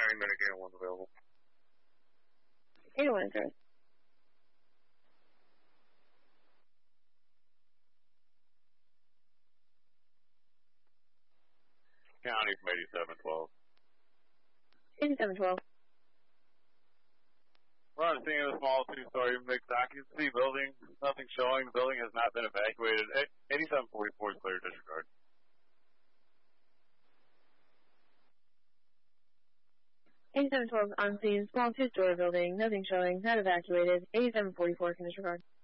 Medicaid 1's available. 81 address. County from 8712. 8712. We're on the scene of a small two-story mixed occupancy building. Nothing showing. The building has not been evacuated. 8744 is clear, disregard. 8712 on scene, small two-story building, nothing showing, not evacuated. 8744 can disregard.